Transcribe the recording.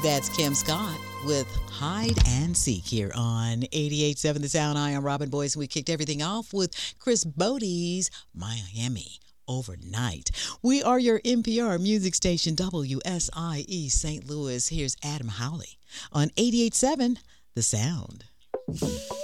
That's Kim Scott with Hide and Seek here on 88.7 The Sound. I am Robin Boyce, and we kicked everything off with Chris Bodie's Miami Overnight. We are your NPR music station, WSIE St. Louis. Here's Adam Howley on 88.7 The Sound.